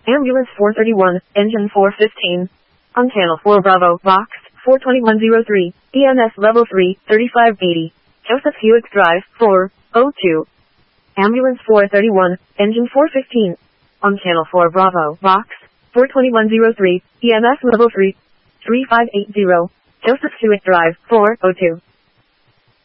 Ambulance 431, engine 415. On channel 4 Bravo, box 42103, EMS level 3, 3580. Joseph Hewitt Drive, 402. Ambulance 431, engine 415. On channel 4 Bravo, box 42103, EMS level 3, 3580. Joseph Hewitt Drive, 402.